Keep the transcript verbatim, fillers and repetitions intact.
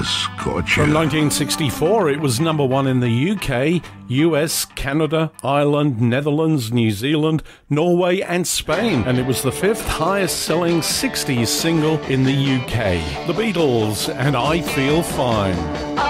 a scorcher. From nineteen sixty-four, it was number one in the U K, U S, Canada, Ireland, Netherlands, New Zealand, Norway and Spain, and it was the fifth highest-selling sixties single in the U K. The Beatles and I Feel Fine.